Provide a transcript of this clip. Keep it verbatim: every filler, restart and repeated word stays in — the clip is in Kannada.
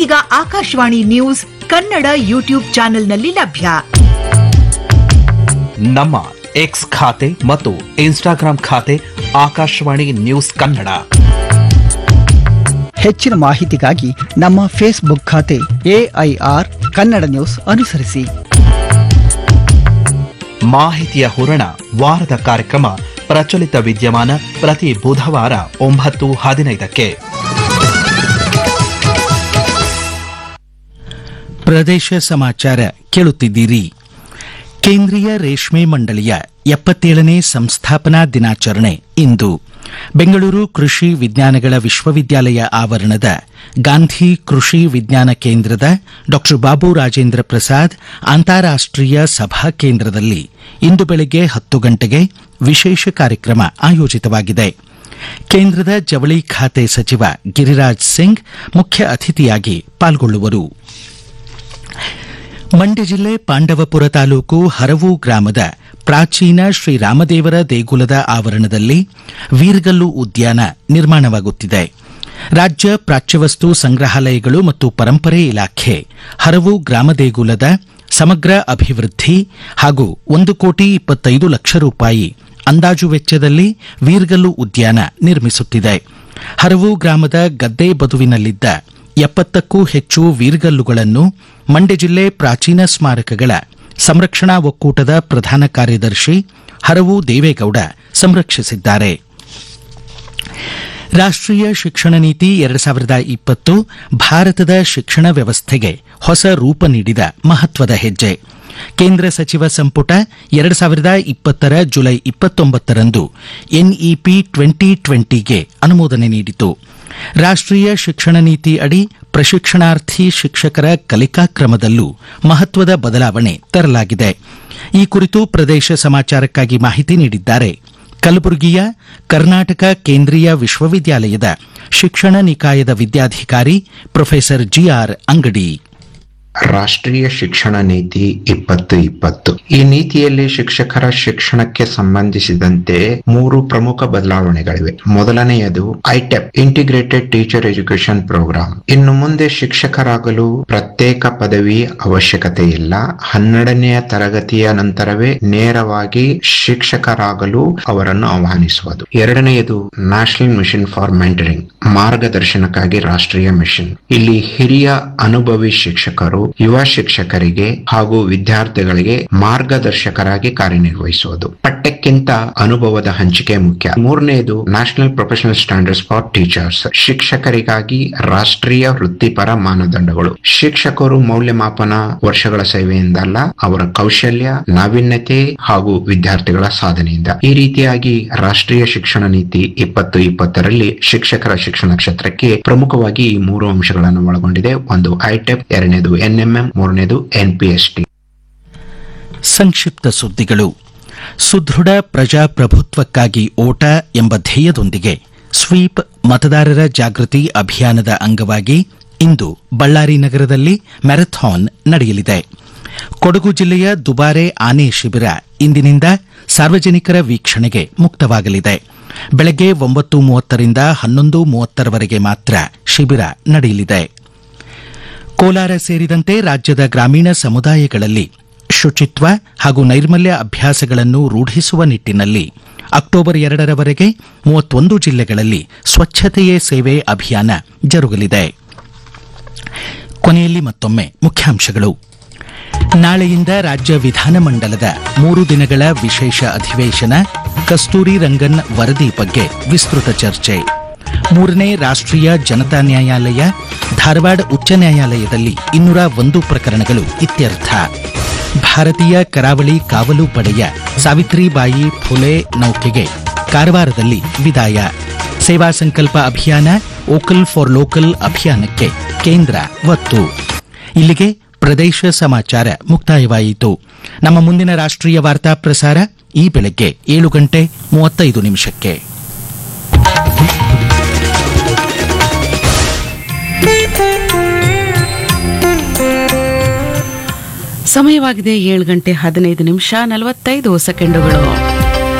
ಈಗ ಆಕಾಶವಾಣಿ ನ್ಯೂಸ್ ಕನ್ನಡ ಯೂಟ್ಯೂಬ್ ಚಾನೆಲ್ನಲ್ಲಿ ಲಭ್ಯ. ನಮ್ಮ ಎಕ್ಸ್ ಖಾತೆ ಮತ್ತು ಇನ್ಸ್ಟಾಗ್ರಾಂ ಖಾತೆ ಆಕಾಶವಾಣಿ ನ್ಯೂಸ್ ಕನ್ನಡ. ಹೆಚ್ಚಿನ ಮಾಹಿತಿಗಾಗಿ ನಮ್ಮ ಫೇಸ್ಬುಕ್ ಖಾತೆ ಎಐಆರ್ ಕನ್ನಡ ನ್ಯೂಸ್ ಅನುಸರಿಸಿ. ಮಾಹಿತಿಯ ಹೂರಣ ವಾರದ ಕಾರ್ಯಕ್ರಮ ಪ್ರಚಲಿತ ವಿದ್ಯಮಾನ ಪ್ರತಿ ಬುಧವಾರ ಒಂಬತ್ತು ಹದಿನೈದಕ್ಕೆ. ಪ್ರದೇಶ ಸಮಾಚಾರ ಕೇಳುತ್ತಿದ್ದೀರಿ. ಕೇಂದ್ರೀಯ ರೇಷ್ಮೆ ಮಂಡಳಿಯ ಎಪ್ಪತ್ತೇಳನೇ ಸಂಸ್ಥಾಪನಾ ದಿನಾಚರಣೆ ಇಂದು ಬೆಂಗಳೂರು ಕೃಷಿ ವಿಜ್ಞಾನಗಳ ವಿಶ್ವವಿದ್ಯಾಲಯ ಆವರಣದ ಗಾಂಧಿ ಕೃಷಿ ವಿಜ್ಞಾನ ಕೇಂದ್ರದ ಡಾ ಬಾಬು ರಾಜೇಂದ್ರ ಪ್ರಸಾದ್ ಅಂತಾರಾಷ್ಟೀಯ ಸಭಾ ಕೇಂದ್ರದಲ್ಲಿ ಇಂದು ಬೆಳಗ್ಗೆ ಹತ್ತು ಗಂಟೆಗೆ ವಿಶೇಷ ಕಾರ್ಯಕ್ರಮ ಆಯೋಜಿತವಾಗಿದೆ. ಕೇಂದ್ರದ ಜವಳಿ ಖಾತೆ ಸಚಿವ ಗಿರಿರಾಜ್ ಸಿಂಗ್ ಮುಖ್ಯ ಅತಿಥಿಯಾಗಿ ಪಾಲ್ಗೊಳ್ಳುವರು. ಮಂಡ್ಯ ಜಿಲ್ಲೆ ಪಾಂಡವಪುರ ತಾಲೂಕು ಹರವು ಗ್ರಾಮದ ಪ್ರಾಚೀನ ಶ್ರೀರಾಮದೇವರ ದೇಗುಲದ ಆವರಣದಲ್ಲಿ ವೀರಗಲ್ಲು ಉದ್ಯಾನ ನಿರ್ಮಾಣವಾಗುತ್ತಿದೆ. ರಾಜ್ಯ ಪ್ರಾಚ್ಯವಸ್ತು ಸಂಗ್ರಹಾಲಯಗಳು ಮತ್ತು ಪರಂಪರೆ ಇಲಾಖೆ ಹರವು ಗ್ರಾಮ ದೇಗುಲದ ಸಮಗ್ರ ಅಭಿವೃದ್ಧಿ ಹಾಗೂ ಒಂದು ಕೋಟಿ ಇಪ್ಪತ್ತೈದು ಲಕ್ಷ ರೂಪಾಯಿ ಅಂದಾಜು ವೆಚ್ಚದಲ್ಲಿ ವೀರಗಲ್ಲು ಉದ್ಯಾನ ನಿರ್ಮಿಸುತ್ತಿದೆ. ಹರವು ಗ್ರಾಮದ ಗದ್ದೆ ಬದುವಿನಲ್ಲಿದ್ದ ಎಪ್ಪತ್ತಕ್ಕೂ ಹೆಚ್ಚು ವೀರಗಲ್ಲುಗಳನ್ನು ಮಂಡ್ಯ ಜಿಲ್ಲೆ ಪ್ರಾಚೀನ ಸ್ಮಾರಕಗಳ ಸಂರಕ್ಷಣಾ ಒಕ್ಕೂಟದ ಪ್ರಧಾನ ಕಾರ್ಯದರ್ಶಿ ಹರವು ದೇವೇಗೌಡ ಸಂರಕ್ಷಿಸಿದ್ದಾರೆ. ರಾಷ್ಟೀಯ ಶಿಕ್ಷಣ ನೀತಿ ಎರಡು ಸಾವಿರದ ಇಪ್ಪತ್ತು ಭಾರತದ ಶಿಕ್ಷಣ ವ್ಯವಸ್ಥೆಗೆ ಹೊಸ ರೂಪ ನೀಡಿದ ಮಹತ್ವದ ಹೆಜ್ಜೆ. ಕೇಂದ್ರ ಸಚಿವ ಸಂಪುಟ ಎರಡು ಸಾವಿರದ ಇಪ್ಪತ್ತರ ಜುಲೈ ಇಪ್ಪತ್ತೊಂಬತ್ತರಂದು ಎನ್ಇಪಿ ಟ್ವೆಂಟಿ ಟ್ವೆಂಟಿಗೆ ಅನುಮೋದನೆ ನೀಡಿತು. ರಾಷ್ಟೀಯ ಶಿಕ್ಷಣ ನೀತಿ ಅಡಿ ಪ್ರಶಿಕ್ಷಣಾರ್ಥಿ ಶಿಕ್ಷಕರ ಕಲಿಕಾ ಕ್ರಮದಲ್ಲೂ ಮಹತ್ವದ ಬದಲಾವಣೆ ತರಲಾಗಿದೆ. ಈ ಕುರಿತು ಪ್ರದೇಶ ಸಮಾಚಾರಕ್ಕಾಗಿ ಮಾಹಿತಿ ನೀಡಿದ್ದಾರೆ ಕಲಬುರಗಿಯ ಕರ್ನಾಟಕ ಕೇಂದ್ರೀಯ ವಿಶ್ವವಿದ್ಯಾಲಯದ ಶಿಕ್ಷಣ ನಿಕಾಯದ ವಿದ್ಯಾಧಿಕಾರಿ ಪ್ರೊಫೆಸರ್ ಜಿಆರ್ ಅಂಗಡಿ. ರಾಷ್ಟ್ರೀಯ ಶಿಕ್ಷಣ ನೀತಿ ಇಪ್ಪತ್ತು ಇಪ್ಪತ್ತು ಈ ನೀತಿಯಲ್ಲಿ ಶಿಕ್ಷಕರ ಶಿಕ್ಷಣಕ್ಕೆ ಸಂಬಂಧಿಸಿದಂತೆ ಮೂರು ಪ್ರಮುಖ ಬದಲಾವಣೆಗಳಿವೆ. ಮೊದಲನೆಯದು ಐಟೆಪ್ ಇಂಟಿಗ್ರೇಟೆಡ್ ಟೀಚರ್ ಎಜುಕೇಶನ್ ಪ್ರೋಗ್ರಾಂ. ಇನ್ನು ಮುಂದೆ ಶಿಕ್ಷಕರಾಗಲು ಪ್ರತ್ಯೇಕ ಪದವಿ ಅವಶ್ಯಕತೆ ಇಲ್ಲ. ಹನ್ನೆರಡನೆಯ ತರಗತಿಯ ನಂತರವೇ ನೇರವಾಗಿ ಶಿಕ್ಷಕರಾಗಲು ಅವರನ್ನು ಆಹ್ವಾನಿಸುವುದು. ಎರಡನೆಯದು ನ್ಯಾಷನಲ್ ಮಿಷನ್ ಫಾರ್ ಮೆಂಟರಿಂಗ್, ಮಾರ್ಗದರ್ಶನಕ್ಕಾಗಿ ರಾಷ್ಟ್ರೀಯ ಮಿಷನ್. ಇಲ್ಲಿ ಹಿರಿಯ ಅನುಭವಿ ಶಿಕ್ಷಕರು ಯುವ ಶಿಕ್ಷಕರಿಗೆ ಹಾಗೂ ವಿದ್ಯಾರ್ಥಿಗಳಿಗೆ ಮಾರ್ಗದರ್ಶಕರಾಗಿ ಕಾರ್ಯನಿರ್ವಹಿಸುವುದು. ಪಠ್ಯಕ್ಕಿಂತ ಅನುಭವದ ಹಂಚಿಕೆ ಮುಖ್ಯ. ಮೂರನೆಯದು national professional standards for teachers, ಶಿಕ್ಷಕರಿಗಾಗಿ ರಾಷ್ಟ್ರೀಯ ವೃತ್ತಿಪರ ಮಾನದಂಡಗಳು. ಶಿಕ್ಷಕರು ಮೌಲ್ಯಮಾಪನ ವರ್ಷಗಳ ಸೇವೆಯಿಂದಲ್ಲ, ಅವರ ಕೌಶಲ್ಯ, ನಾವೀನ್ಯತೆ ಹಾಗೂ ವಿದ್ಯಾರ್ಥಿಗಳ ಸಾಧನೆಯಿಂದ. ಈ ರೀತಿಯಾಗಿ ರಾಷ್ಟ್ರೀಯ ಶಿಕ್ಷಣ ನೀತಿ ಇಪ್ಪತ್ತು ಇಪ್ಪತ್ತರಲ್ಲಿ ಶಿಕ್ಷಕರ ಶಿಕ್ಷಣ ಕ್ಷೇತ್ರಕ್ಕೆ ಪ್ರಮುಖವಾಗಿ ಈ ಮೂರು ಅಂಶಗಳನ್ನು ಒಳಗೊಂಡಿದೆ. ಒಂದು ಐಟೆಪ್, ಎರಡನೇದು ಎನ್ಎಂಎಂ, ಮೂರನೇದು ಎನ್ಪಿಎಸ್ಟಿ. ಸಂಕ್ಷಿಪ್ತ ಸುದ್ದಿಗಳು. ಸುದೃಢ ಪ್ರಜಾಪ್ರಭುತ್ವಕ್ಕಾಗಿ ಓಟ ಎಂಬ ಧ್ಯೇಯದೊಂದಿಗೆ ಸ್ವೀಪ್ ಮತದಾರರ ಜಾಗೃತಿ ಅಭಿಯಾನದ ಅಂಗವಾಗಿ ಇಂದು ಬಳ್ಳಾರಿ ನಗರದಲ್ಲಿ ಮ್ಯಾರಥಾನ್ ನಡೆಯಲಿದೆ. ಕೊಡಗು ಜಿಲ್ಲೆಯ ದುಬಾರೆ ಆನೆ ಶಿಬಿರ ಇಂದಿನಿಂದ ಸಾರ್ವಜನಿಕರ ವೀಕ್ಷಣೆಗೆ ಮುಕ್ತವಾಗಲಿದೆ. ಬೆಳಗ್ಗೆ ಒಂಬತ್ತು ಮೂವತ್ತರಿಂದ ಹನ್ನೊಂದು ಮೂವತ್ತರವರೆಗೆ ಮಾತ್ರ ಶಿಬಿರ ನಡೆಯಲಿದೆ. ಕೋಲಾರ ಸೇರಿದಂತೆ ರಾಜ್ಯದ ಗ್ರಾಮೀಣ ಸಮುದಾಯಗಳಲ್ಲಿ ಶುಚಿತ್ವ ಹಾಗೂ ನೈರ್ಮಲ್ಯ ಅಭ್ಯಾಸಗಳನ್ನು ರೂಢಿಸುವ ನಿಟ್ಟಿನಲ್ಲಿ ಅಕ್ಟೋಬರ್ ಎರಡರವರೆಗೆ ಮೂವತ್ತೊಂದು ಜಿಲ್ಲೆಗಳಲ್ಲಿ ಸ್ವಚ್ಛತೆಯೇ ಸೇವೆ ಅಭಿಯಾನ ಜರುಗಲಿದೆ. ಕೊನೆಯಲ್ಲಿ ಮತ್ತೊಮ್ಮೆ ಮುಖ್ಯಾಂಶಗಳು. ನಾಳೆಯಿಂದ ರಾಜ್ಯ ವಿಧಾನಮಂಡಲದ ಮೂರು ದಿನಗಳ ವಿಶೇಷ ಅಧಿವೇಶನ, ಕಸ್ತೂರಿ ರಂಗನ್ ವರದಿ ಬಗ್ಗೆ ವಿಸ್ತೃತ ಚರ್ಚೆ. ಮೂರನೇ ರಾಷ್ಟ್ರೀಯ ಜನತಾ ನ್ಯಾಯಾಲಯ ಧಾರವಾಡ ಉಚ್ಚ ನ್ಯಾಯಾಲಯದಲ್ಲಿ ಇನ್ನೂರ ಒಂದು ಪ್ರಕರಣಗಳು ಇತ್ಯರ್ಥ. ಭಾರತೀಯ ಕರಾವಳಿ ಕಾವಲು ಪಡೆಯ ಸಾವಿತ್ರಿಬಾಯಿ ಫುಲೆ ನೌಕೆಗೆ ಕಾರವಾರದಲ್ಲಿ ವಿದಾಯ. ಸೇವಾ ಸಂಕಲ್ಪ ಅಭಿಯಾನ, ವೋಕಲ್ ಫಾರ್ ಲೋಕಲ್ ಅಭಿಯಾನಕ್ಕೆ ಕೇಂದ್ರ ಒತ್ತು. ಇಲ್ಲಿಗೆ ಪ್ರದೇಶ ಸಮಾಚಾರ ಮುಕ್ತಾಯವಾಯಿತು. ನಮ್ಮ ಮುಂದಿನ ರಾಷ್ಟ್ರೀಯ ವಾರ್ತಾ ಪ್ರಸಾರ ಈ ಬೆಳಗ್ಗೆ ಏಳು ಗಂಟೆ ಮೂವತ್ತೈದು ನಿಮಿಷಕ್ಕೆ. ಸಮಯವಾಗಿದೆ ಏಳು ಗಂಟೆ ಹದಿನೈದು ನಿಮಿಷ ನಲವತ್ತೈದು ಸೆಕೆಂಡುಗಳು.